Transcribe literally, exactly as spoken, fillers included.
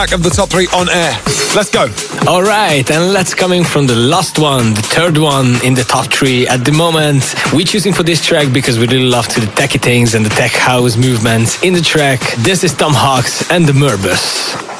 Back of the top three on air. Let's go. All right, and let's coming from the last one, the third one in the top three at the moment. We're choosing for this track because we really love to the techie things and the tech house movement in the track. This is Tom Hawks and the Murbus.